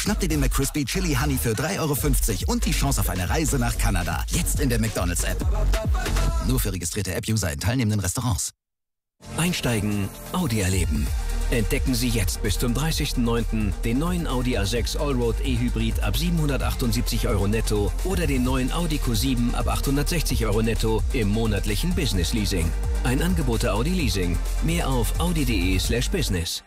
Schnapp dir den McCrispy Chili Honey für 3,50 € und die Chance auf eine Reise nach Kanada. Jetzt in der McDonald's-App. Nur für registrierte App-User in teilnehmenden Restaurants. Einsteigen, Audi erleben. Entdecken Sie jetzt bis zum 30.09. den neuen Audi A6 Allroad E-Hybrid ab 778 € netto oder den neuen Audi Q7 ab 860 € netto im monatlichen Business Leasing. Ein Angebot der Audi Leasing. Mehr auf audi.de/business.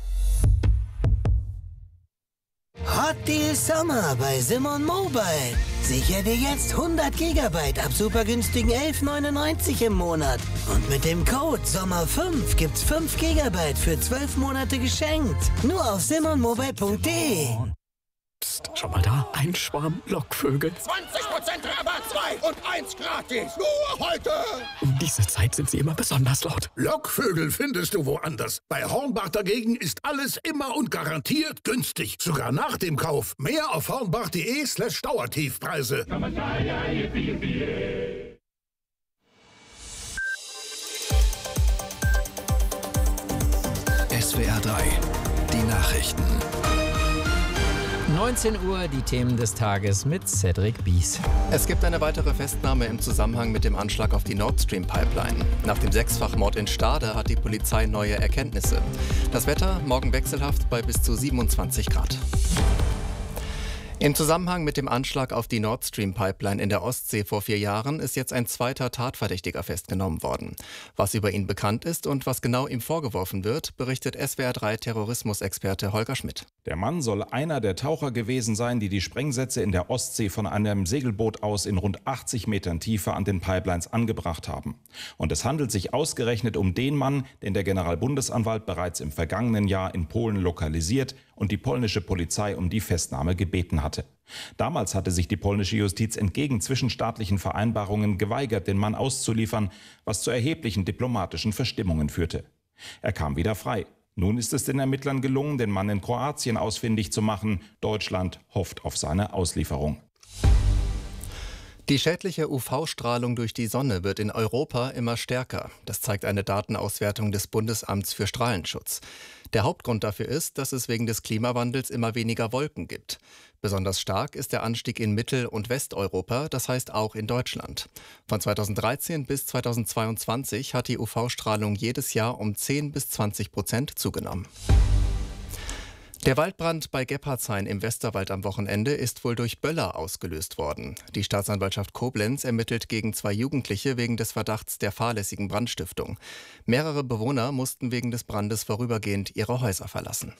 Hot Deal Sommer bei Simon Mobile. Sichere dir jetzt 100 GB ab super günstigen 11,99 € im Monat. Und mit dem Code SOMMER5 gibt's 5 GB für 12 Monate geschenkt. Nur auf simonmobile.de. Psst, schau mal da. Ein Schwarm Lockvögel. 20% Rabatt, 2 und 1 gratis. Nur heute. Um diese Zeit sind sie immer besonders laut. Lockvögel findest du woanders. Bei Hornbach dagegen ist alles immer und garantiert günstig. Sogar nach dem Kauf. Mehr auf hornbach.de/Dauertiefpreise. SWR 3, die Nachrichten. 19 Uhr, die Themen des Tages mit Cedric Bies. Es gibt eine weitere Festnahme im Zusammenhang mit dem Anschlag auf die Nord Stream Pipeline. Nach dem 6-fach-Mord in Stade hat die Polizei neue Erkenntnisse. Das Wetter morgen wechselhaft bei bis zu 27 Grad. Im Zusammenhang mit dem Anschlag auf die Nord Stream Pipeline in der Ostsee vor 4 Jahren ist jetzt ein zweiter Tatverdächtiger festgenommen worden. Was über ihn bekannt ist und was genau ihm vorgeworfen wird, berichtet SWR 3 Terrorismusexperte Holger Schmidt. Der Mann soll einer der Taucher gewesen sein, die die Sprengsätze in der Ostsee von einem Segelboot aus in rund 80 Metern Tiefe an den Pipelines angebracht haben. Und es handelt sich ausgerechnet um den Mann, den der Generalbundesanwalt bereits im vergangenen Jahr in Polen lokalisiert und die polnische Polizei um die Festnahme gebeten hatte. Damals hatte sich die polnische Justiz entgegen zwischenstaatlichen Vereinbarungen geweigert, den Mann auszuliefern, was zu erheblichen diplomatischen Verstimmungen führte. Er kam wieder frei. Nun ist es den Ermittlern gelungen, den Mann in Kroatien ausfindig zu machen. Deutschland hofft auf seine Auslieferung. Die schädliche UV-Strahlung durch die Sonne wird in Europa immer stärker. Das zeigt eine Datenauswertung des Bundesamts für Strahlenschutz. Der Hauptgrund dafür ist, dass es wegen des Klimawandels immer weniger Wolken gibt. Besonders stark ist der Anstieg in Mittel- und Westeuropa, das heißt auch in Deutschland. Von 2013 bis 2022 hat die UV-Strahlung jedes Jahr um 10-20% zugenommen. Der Waldbrand bei Gebhardshain im Westerwald am Wochenende ist wohl durch Böller ausgelöst worden. Die Staatsanwaltschaft Koblenz ermittelt gegen 2 Jugendliche wegen des Verdachts der fahrlässigen Brandstiftung. Mehrere Bewohner mussten wegen des Brandes vorübergehend ihre Häuser verlassen.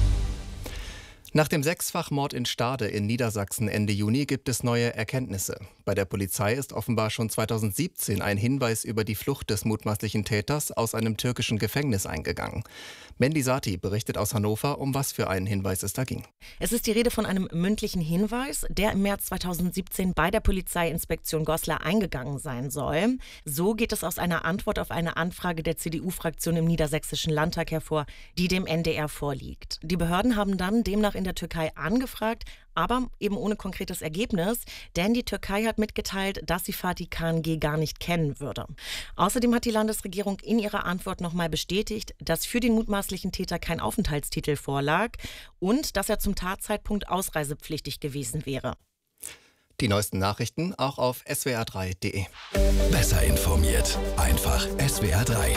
Nach dem 6-fach-Mord in Stade in Niedersachsen Ende Juni gibt es neue Erkenntnisse. Bei der Polizei ist offenbar schon 2017 ein Hinweis über die Flucht des mutmaßlichen Täters aus einem türkischen Gefängnis eingegangen. Mendi Sati berichtet aus Hannover, um was für einen Hinweis es da ging. Es ist die Rede von einem mündlichen Hinweis, der im März 2017 bei der Polizeiinspektion Goslar eingegangen sein soll. So geht es aus einer Antwort auf eine Anfrage der CDU-Fraktion im Niedersächsischen Landtag hervor, die dem NDR vorliegt. Die Behörden haben dann demnach in der Türkei angefragt, aber eben ohne konkretes Ergebnis, denn die Türkei hat mitgeteilt, dass sie Fatih KNG gar nicht kennen würde. Außerdem hat die Landesregierung in ihrer Antwort nochmal bestätigt, dass für den mutmaßlichen Täter kein Aufenthaltstitel vorlag und dass er zum Tatzeitpunkt ausreisepflichtig gewesen wäre. Die neuesten Nachrichten auch auf swr3.de. Besser informiert. Einfach SWR 3.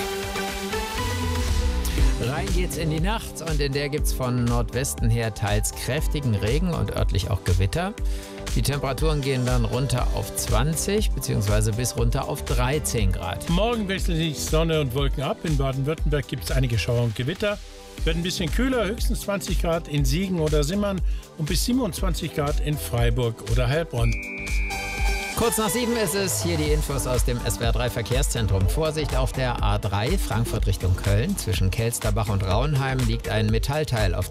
Rein geht's in die Nacht und in der gibt's von Nordwesten her teils kräftigen Regen und örtlich auch Gewitter. Die Temperaturen gehen dann runter auf 20 bzw. bis runter auf 13 Grad. Morgen wechseln sich Sonne und Wolken ab. In Baden-Württemberg gibt es einige Schauer und Gewitter. Wird ein bisschen kühler, höchstens 20 Grad in Siegen oder Simmern und bis 27 Grad in Freiburg oder Heilbronn. Kurz nach 7 ist es, hier die Infos aus dem SWR 3 Verkehrszentrum. Vorsicht auf der A3 Frankfurt Richtung Köln. Zwischen Kelsterbach und Raunheim liegt ein Metallteil auf